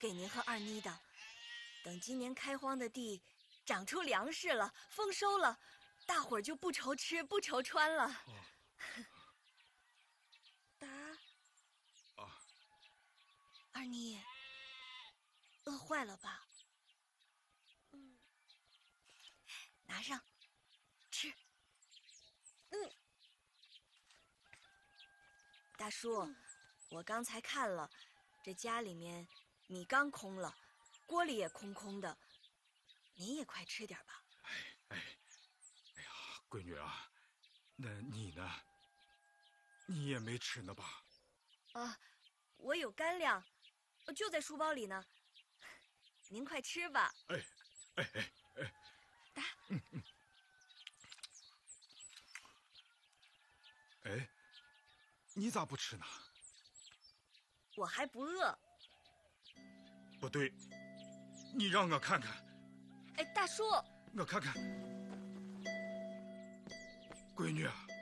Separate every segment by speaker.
Speaker 1: 给您和二妮的。等今年开荒的地长出粮食了，丰收了，大伙儿就不愁吃不愁穿了。达，二妮，饿坏了吧？拿上，吃。大叔，我刚才看了，这家里面米缸空了，锅里也空空的，您也快吃点吧。
Speaker 2: 哎呀，闺女啊，那你呢？你也没吃呢吧？
Speaker 1: 我有干粮，就在书包里呢。您快吃吧。打。
Speaker 2: 你咋不吃呢？
Speaker 1: 我还不饿。
Speaker 2: 不对，你让我看看。
Speaker 1: 大叔，
Speaker 2: 我看看。闺女啊，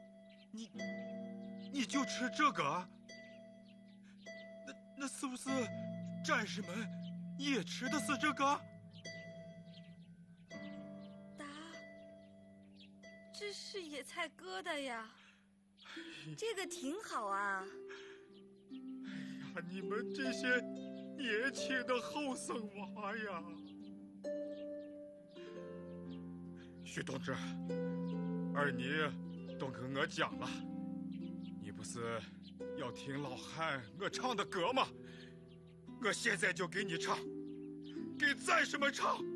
Speaker 2: 你就吃这个啊？那是不是战士们也吃的是这个？
Speaker 1: 达，这是野菜疙瘩呀，这个挺好啊。
Speaker 2: 你们这些年轻的后生娃呀！徐同志，二妮都跟我讲了，你不是要听老汉我唱的歌吗？我现在就给你唱，给战士们唱。